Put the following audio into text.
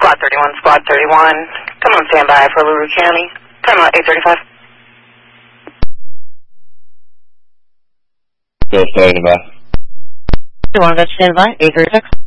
Squad 31, Squad 31. Come on standby for LaRue County. Time out 835. Go standby. You want to go standby? 836.